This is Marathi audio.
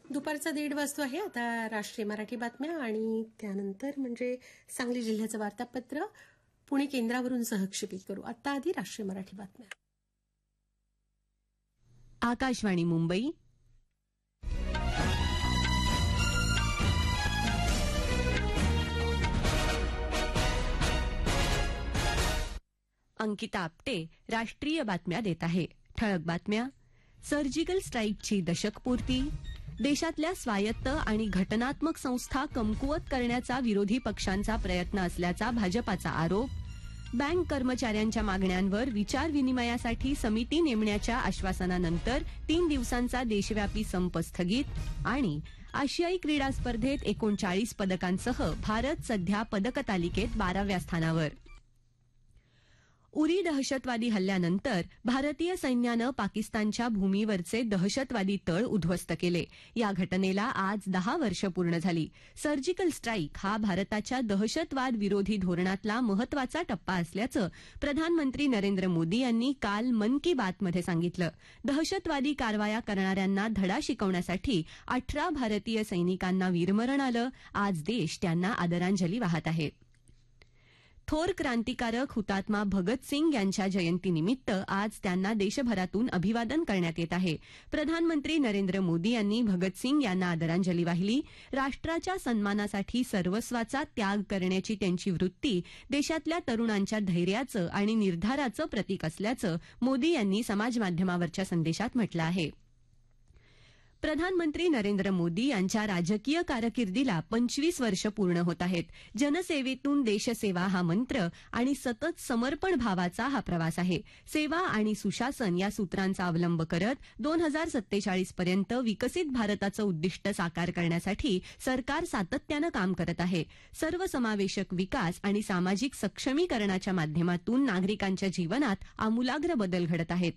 दुपारचा 1:30 वाजतो आहे. आता राष्ट्रीय मराठी बातम्या आणि त्यानंतर म्हणजे सांगली जिल्ह्याचं वार्तापत्र पुणे केंद्रावरून सहक्षेपित करू. आता आधी राष्ट्रीय मराठी बातम्या. आकाशवाणी मुंबई. अंकिता आपटे राष्ट्रीय बातम्या देत आहे. ठळक बातम्या. सर्जिकल स्ट्राईकची दशकपूर्ती. देशातल्या स्वायत्त आणि घटनात्मक संस्था कमकुवत करण्याचा विरोधी पक्षांचा प्रयत्न असल्याचा भाजपाचा आरोप. बँक कर्मचाऱ्यांच्या मागण्यांवर विचारविनिमयासाठी समिती नेमण्याच्या आश्वासनानंतर 3 दिवसांचा देशव्यापी संप स्थगित. आणि आशियाई क्रीडा स्पर्धेत 39 पदकांसह भारत सध्या पदकतालिकेत 12व्या स्थानावर. उरी दहशतवादी हल्ल्यानंतर भारतीय सैन्यानं पाकिस्तानच्या भूमीवरचे दहशतवादी तळ उद्ध्वस्त केले. या घटनेला आज 10 वर्ष पूर्ण झाली. सर्जिकल स्ट्राईक हा भारताच्या दहशतवाद विरोधी धोरणातला महत्वाचा टप्पा असल्याचं प्रधानमंत्री नरेंद्र मोदी यांनी काल मन की बातमध्ये सांगितलं. दहशतवादी कारवाया करणाऱ्यांना धडा शिकवण्यासाठी 18 भारतीय सैनिकांना वीरमरण आलं. आज देश त्यांना आदरांजली वाहत आहे. थोर क्रांतिकारक हुतात्मा भगतसिंग यांच्या जयंतीनिमित्त आज त्यांना देशभरातून अभिवादन करण्यात येत आहे. प्रधानमंत्री नरेंद्र मोदी यांनी भगतसिंग यांना आदरांजली वाहिली. राष्ट्राच्या सन्मानासाठी सर्वस्वाचा त्याग करण्याची त्यांची वृत्ती देशातल्या तरुणांच्या धैर्याचं आणि निर्धाराचं प्रतीक असल्याचं मोदी यांनी समाजमाध्यमावरच्या संदेशात म्हटलं आहे. प्रधानमंत्री नरेंद्र मोदी यांच्या राजकीय कारकिर्दीला 25 वर्ष पूर्ण होत आहेत. जनसेवेतून देशसेवा हा मंत्र आणि सतत समर्पण भावाचा हा प्रवास आहे. सेवा आणि सुशासन या सूत्रांचा अवलंब करत 2047 पर्यंत विकसित भारताचं उद्दिष्ट साकार करण्यासाठी सरकार सातत्यानं काम करत आहे. सर्वसमावेशक विकास आणि सामाजिक सक्षमीकरणाच्या माध्यमातून नागरिकांच्या जीवनात आमूलाग्र बदल घडत आहेत.